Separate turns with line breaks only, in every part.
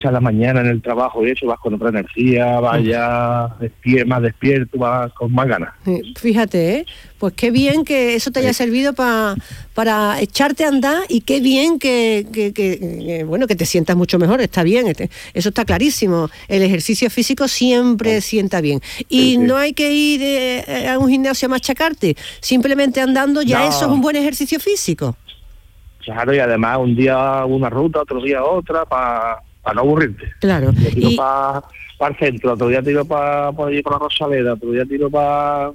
a la mañana en el trabajo y eso, vas con otra energía, vas ya más despierto, vas con más ganas.
Fíjate, pues qué bien que eso te haya servido para echarte a andar, y qué bien que bueno, que te sientas mucho mejor, está bien, eso está clarísimo. El ejercicio físico siempre sienta bien. Y no hay que ir a un gimnasio a machacarte, simplemente andando ya eso es un buen ejercicio físico.
Claro, y además un día una ruta, otro día otra, para no aburrirte.
Claro.
Yo tiro para el centro, otro día tiro para ir por la Rosaleda, otro día tiro para...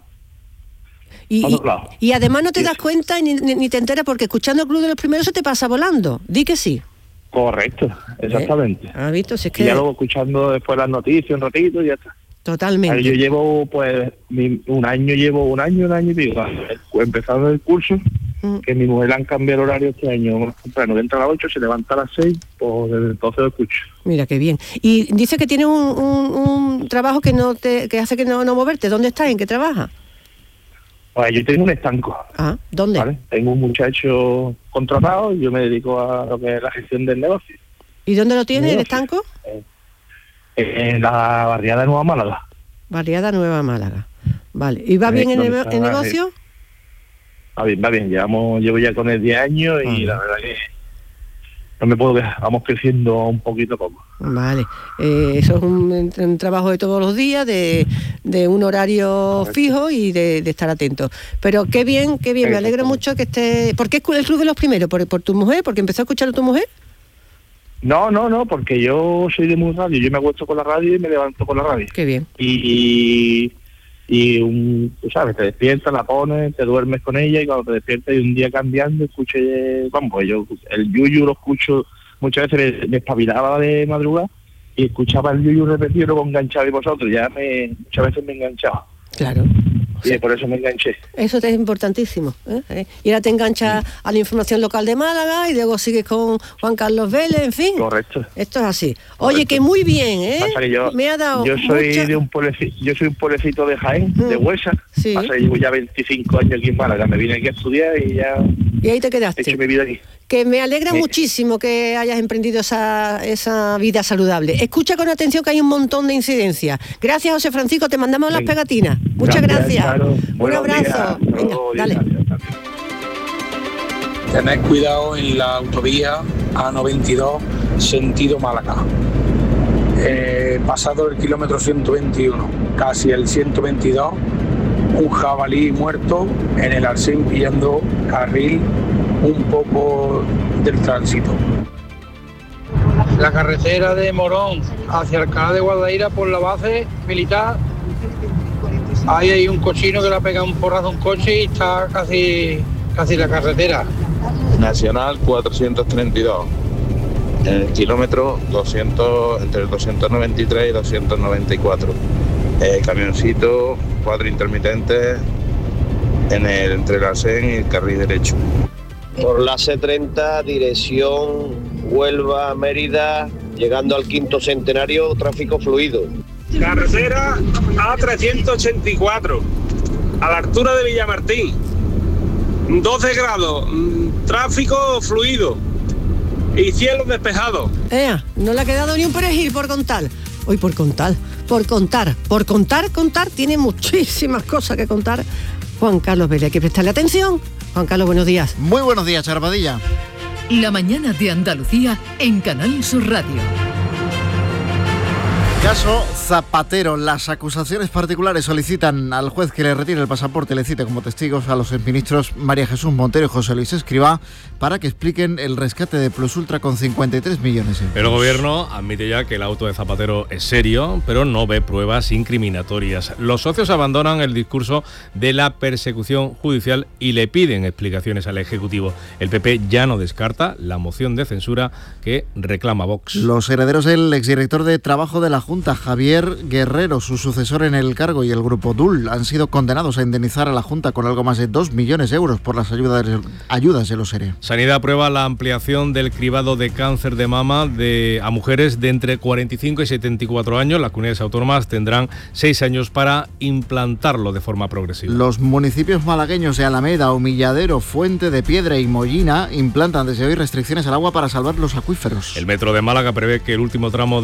Y además no te das cuenta ni te enteras, porque escuchando el Club de los Primeros se te pasa volando. Di que sí.
Correcto, exactamente.
¿Has visto? Si es que...
Y ya luego escuchando después las noticias un ratito y ya está.
Totalmente.
Yo llevo pues un año y pico, empezando el curso, que mi mujer le han cambiado el horario este año más temprano, entra a las 8, se levanta a las 6, pues desde entonces lo escucho.
Mira qué bien. Y dice que tiene un trabajo que hace que no moverte. ¿Dónde estás? ¿En qué trabajas?
Pues yo tengo un estanco.
Ah, ¿dónde?
¿Vale? Tengo un muchacho contratado y yo me dedico a lo que es la gestión del negocio.
¿Y dónde lo tienes, el estanco?
En la barriada de Nueva Málaga.
Barriada Nueva Málaga. Vale. ¿Y va bien el negocio?
Va bien. Llevo ya con él 10 años y la verdad que no me puedo quejar. Vamos creciendo un poquito a poco. Vale.
Eso es un trabajo de todos los días, de un horario fijo y de estar atento. Pero qué bien. Me alegro mucho que esté... ¿Por qué el Club de los Primeros? ¿Por tu mujer? ¿Porque empezó a escucharlo tu mujer?
No, porque yo soy de muy radio. Yo me acuesto con la radio y me levanto con la radio.
Qué bien.
Tú sabes, te despiertas, la pones, te duermes con ella y cuando te despiertas y un día cambiando, escuché, yo el yuyu lo escucho, muchas veces me espabilaba de madrugada y escuchaba el yuyu repetido, luego enganchaba y vosotros, muchas veces me enganchaba.
Claro.
Y por eso me enganché.
Eso es importantísimo, ¿eh? Y ahora te enganchas a la información local de Málaga y luego sigues con Juan Carlos Vélez, en fin.
Correcto.
Esto es así. Oye, que muy bien, ¿eh?
Me ha dado yo soy un pueblecito de Jaén, de Huesa.
Sí.
Llevo ya 25 años aquí en Málaga. Me vine aquí a estudiar y ya...
Y ahí te quedaste.
He hecho mi vida aquí.
Que me alegra muchísimo que hayas emprendido esa vida saludable. Escucha con atención que hay un montón de incidencias. Gracias, José Francisco, te mandamos las pegatinas. Muchas gracias.
Claro.
Un abrazo. Venga, dale.
Tened cuidado en la autovía A92, sentido Málaga. Pasado el kilómetro 121, casi el 122, un jabalí muerto en el Arsén pillando carril un poco del tránsito.
La carretera de Morón hacia Alcalá de Guadaira por la base militar, ahí hay un cochino que le ha pegado un porrazo a un coche y está casi la carretera.
Nacional 432, en el kilómetro 200, entre el 293 y 294. Camioncito, 4 intermitentes entre el Arsén y el carril derecho.
Por la C30, dirección Huelva-Mérida, llegando al 5º centenario, tráfico fluido.
Carretera A384, a la altura de Villamartín, 12 grados, tráfico fluido y cielo despejado.
No le ha quedado ni un perejil por contar. Hoy por contar, tiene muchísimas cosas que contar Juan Carlos Vélez. Hay que prestarle atención. Juan Carlos, buenos días.
Muy buenos días, Charbadilla.
La mañana de Andalucía en Canal Sur Radio.
Caso Zapatero. Las acusaciones particulares solicitan al juez que le retire el pasaporte y le cite como testigos a los exministros María Jesús Montero y José Luis Escrivá para que expliquen el rescate de Plus Ultra con 53 millones de euros.
El gobierno admite ya que el auto de Zapatero es serio, pero no ve pruebas incriminatorias. Los socios abandonan el discurso de la persecución judicial y le piden explicaciones al Ejecutivo. El PP ya no descarta la moción de censura que reclama Vox.
Los herederos del exdirector de Trabajo de la Junta, Javier Guerrero, su sucesor en el cargo, y el grupo DUL han sido condenados a indemnizar a la Junta con algo más de 2 millones de euros por las ayudas de los ERE.
Sanidad aprueba la ampliación del cribado de cáncer de mama a mujeres de entre 45 y 74 años. Las comunidades autónomas tendrán 6 años para implantarlo de forma progresiva.
Los municipios malagueños de Alameda, Humilladero, Fuente de Piedra y Mollina implantan desde hoy restricciones al agua para salvar los acuíferos.
El Metro de Málaga prevé que el último tramo